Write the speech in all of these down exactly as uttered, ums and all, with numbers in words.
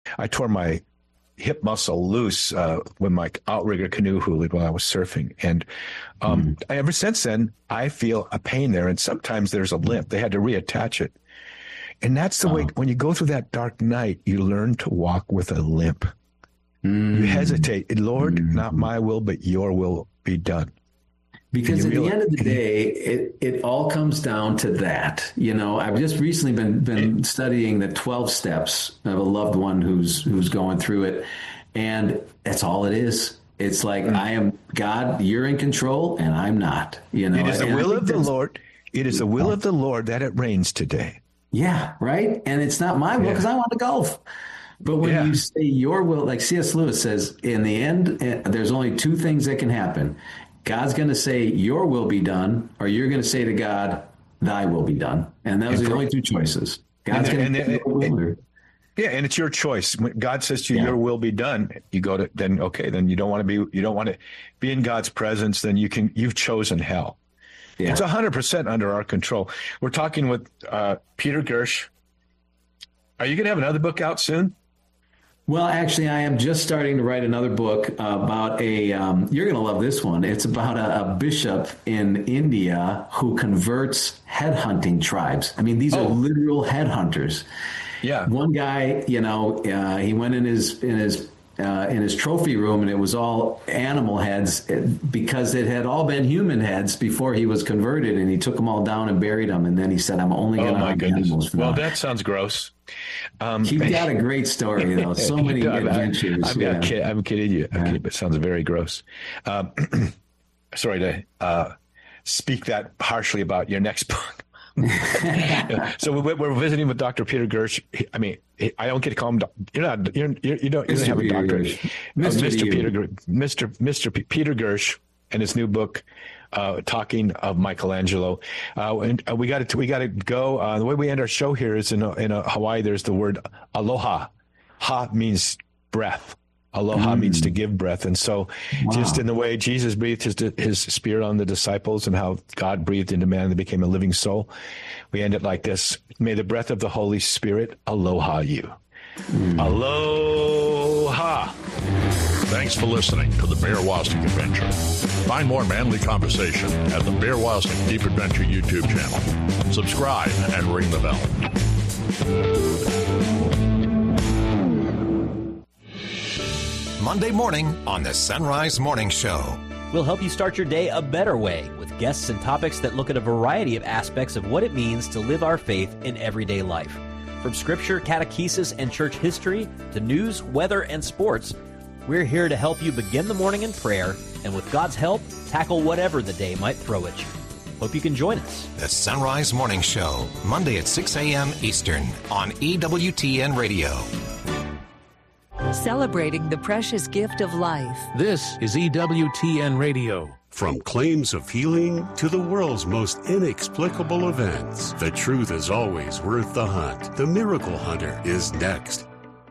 I tore my hip muscle loose uh, with my outrigger canoe hula while I was surfing. And um, mm. ever since then, I feel a pain there. And sometimes there's a limp. They had to reattach it. And that's the oh. way, when you go through that dark night, you learn to walk with a limp. Mm. You hesitate. Lord, mm. not my will, but your will be done. Because at the end of the day, it, it all comes down to that. You know, I've just recently been been studying the twelve steps of a loved one who's who's going through it. And that's all it is. It's like, mm. I am God, you're in control, and I'm not. You know, it is the and will of the Lord. It is the will of the Lord that it rains today. Yeah, right. And it's not my will because yeah. I want to golf. But when yeah. you say your will, like C S Lewis says, in the end, there's only two things that can happen. God's going to say, your will be done, or you're going to say to God, thy will be done. And those are the only two choices. God's going to say, and, yeah, and it's your choice. When God says to you, yeah. your will be done, you go to, then, okay, then you don't want to be, you don't want to be in God's presence, then you can, you've chosen hell. Yeah. It's one hundred percent under our control. We're talking with uh, Peter Gersh. Are you going to have another book out soon? Well, actually, I am just starting to write another book about a, um, you're going to love this one. It's about a, a bishop in India who converts headhunting tribes. I mean, these oh. are literal headhunters. Yeah. One guy, you know, uh, he went in his, in his, uh, in his trophy room, and it was all animal heads because it had all been human heads before he was converted, and he took them all down and buried them. And then he said, I'm only going to oh hunt animals from Well, now. That sounds gross. Um, He's got a great story, though. So many I'm, adventures. I'm, yeah. I'm, kidding, I'm kidding you. I'm yeah. kidding, but it sounds very gross. Um, sorry to uh, speak that harshly about your next book. So we're visiting with Doctor Peter Gersh. I mean, I don't get to call him. You're not. You're. you're you don't. You don't have a doctorate. Mister Mister Peter. Mister Mister Peter Gersh and his new book, uh, talking of Michelangelo. Uh, and uh, we got to. We got to go. Uh, the way we end our show here is in a, in a Hawaii. There's the word aloha. Ha means breath. Aloha mm. means to give breath. And so wow. just in the way Jesus breathed his, his spirit on the disciples and how God breathed into man and they became a living soul, we end it like this. May the breath of the Holy Spirit aloha you. Mm. Aloha. Thanks for listening to the Bear Wozniak Adventure. Find more manly conversation at the Bear Wozniak Deep Adventure YouTube channel. Subscribe and ring the bell. Monday morning on the Sunrise Morning Show. We'll help you start your day a better way with guests and topics that look at a variety of aspects of what it means to live our faith in everyday life. From scripture, catechesis, and church history to news, weather, and sports, we're here to help you begin the morning in prayer and with God's help, tackle whatever the day might throw at you. Hope you can join us. The Sunrise Morning Show, Monday at six a.m. Eastern on E W T N Radio. Celebrating the precious gift of life. This is E W T N Radio. From claims of healing to the world's most inexplicable events, the truth is always worth the hunt. The Miracle Hunter is next.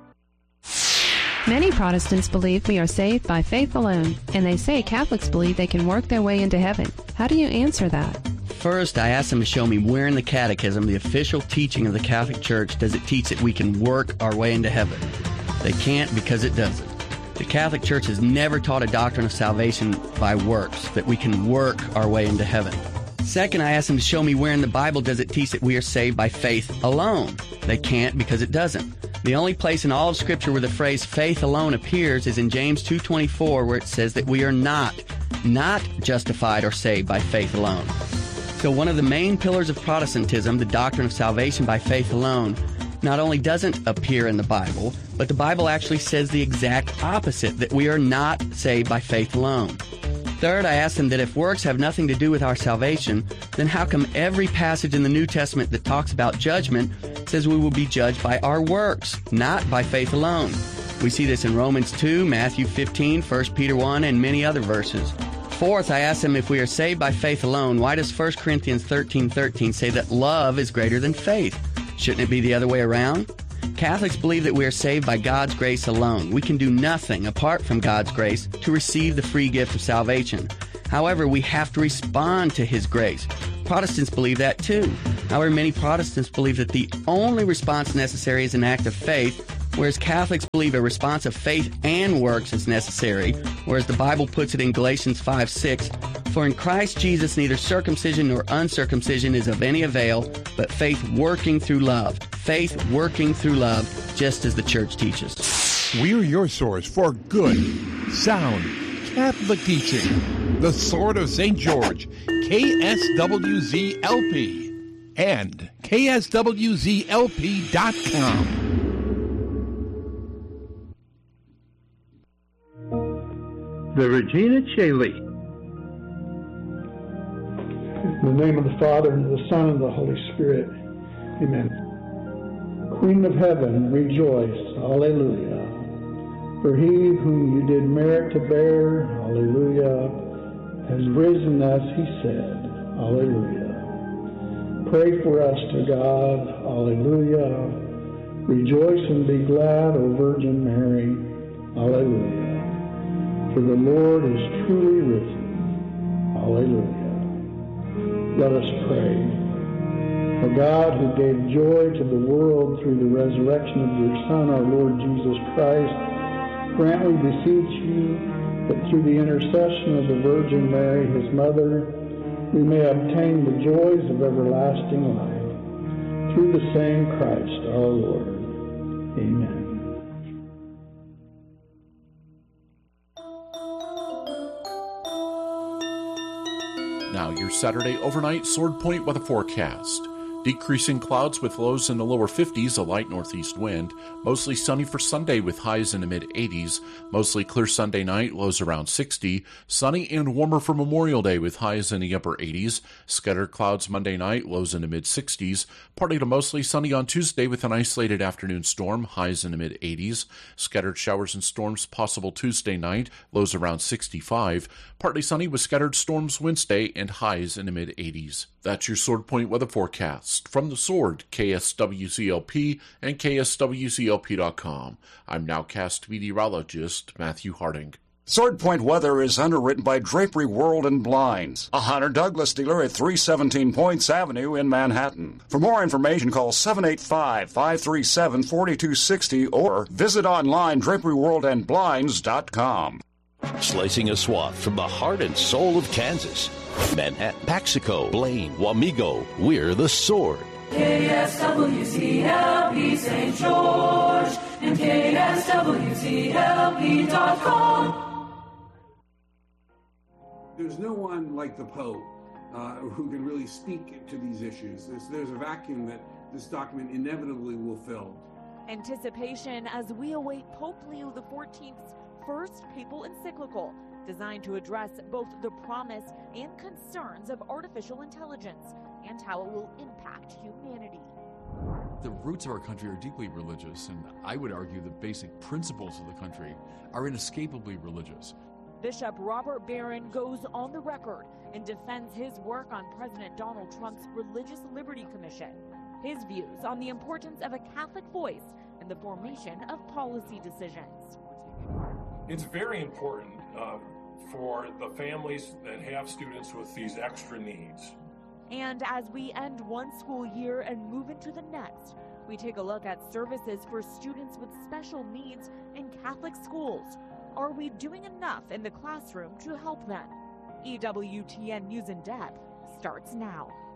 Many Protestants believe we are saved by faith alone, and they say Catholics believe they can work their way into heaven. How do you answer that? First, I asked them to show me where in the Catechism, the official teaching of the Catholic Church, does it teach that we can work our way into heaven. They can't because it doesn't. The Catholic Church has never taught a doctrine of salvation by works, that we can work our way into heaven. Second, I asked them to show me where in the Bible does it teach that we are saved by faith alone. They can't because it doesn't. The only place in all of Scripture where the phrase faith alone appears is in James two twenty-four, where it says that we are not, not justified or saved by faith alone. So one of the main pillars of Protestantism, the doctrine of salvation by faith alone, not only doesn't appear in the Bible, but the Bible actually says the exact opposite, that we are not saved by faith alone. Third, I asked them that if works have nothing to do with our salvation, then how come every passage in the New Testament that talks about judgment says we will be judged by our works, not by faith alone? We see this in Romans two, Matthew fifteen, First Peter one, and many other verses. Fourth, I asked them if we are saved by faith alone, why does First Corinthians thirteen thirteen say that love is greater than faith? Shouldn't it be the other way around? Catholics believe that we are saved by God's grace alone. We can do nothing apart from God's grace to receive the free gift of salvation. However, we have to respond to His grace. Protestants believe that too. However, many Protestants believe that the only response necessary is an act of faith, whereas Catholics believe a response of faith and works is necessary, whereas the Bible puts it in Galatians five six, for in Christ Jesus neither circumcision nor uncircumcision is of any avail, but faith working through love. Faith working through love, just as the church teaches. We're your source for good, sound, Catholic teaching. The Sword of Saint George, K S W Z L P, and K S W Z L P dot com. The Regina Caeli. In the name of the Father, and of the Son, and of the Holy Spirit. Amen. Queen of heaven, rejoice. Alleluia. For he whom you did merit to bear, alleluia, has risen as he said, alleluia. Pray for us to God, alleluia. Rejoice and be glad, O Virgin Mary, alleluia. For the Lord is truly risen, alleluia. Let us pray. O God, who gave joy to the world through the resurrection of your Son, our Lord Jesus Christ, grant, we beseech you, that through the intercession of the Virgin Mary, his mother, we may obtain the joys of everlasting life. Through the same Christ our Lord. Amen. Now your Saturday overnight Sword Point weather forecast. Decreasing clouds with lows in the lower fifties, a light northeast wind. Mostly sunny for Sunday with highs in the mid-eighties. Mostly clear Sunday night, lows around sixty. Sunny and warmer for Memorial Day with highs in the upper eighties. Scattered clouds Monday night, lows in the mid-sixties. Partly to mostly sunny on Tuesday with an isolated afternoon storm, highs in the mid-eighties. Scattered showers and storms possible Tuesday night, lows around sixty-five. Partly sunny with scattered storms Wednesday and highs in the mid-eighties. That's your Sword Point weather forecast. From the Sword, K S W C L P and K S W C L P dot com. I'm nowcast meteorologist Matthew Harding. Sword Point weather is underwritten by Drapery World and Blinds, a Hunter Douglas dealer at three seventeen Points Avenue in Manhattan. For more information, call seven eight five, five three seven, four two six zero or visit online drapery world and blinds dot com. Slicing a swath from the heart and soul of Kansas. Manhattan, Paxico, Blaine, Wamego, we're the Sword. K S W C L P Saint George and K S W C L P dot com. There's no one like the Pope uh, who can really speak to these issues. There's, there's a vacuum that this document inevitably will fill. Anticipation as we await Pope Leo the fourteenth's first papal encyclical, designed to address both the promise and concerns of artificial intelligence and how it will impact humanity. The roots of our country are deeply religious, and I would argue the basic principles of the country are inescapably religious. Bishop Robert Barron goes on the record and defends his work on President Donald Trump's Religious Liberty Commission, his views on the importance of a Catholic voice in the formation of policy decisions. It's very important uh, for the families that have students with these extra needs. And as we end one school year and move into the next, we take a look at services for students with special needs in Catholic schools. Are we doing enough in the classroom to help them? E W T N News in Depth starts now.